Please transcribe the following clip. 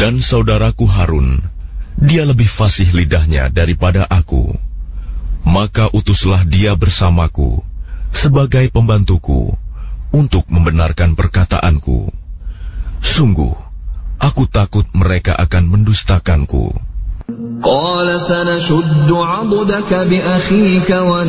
Dan saudaraku Harun, dia lebih fasih lidahnya daripada aku. Maka utuslah dia bersamaku sebagai pembantuku untuk membenarkan perkataanku. Sungguh, aku takut mereka akan mendustakanku. قال سنشد عضدك بأخيك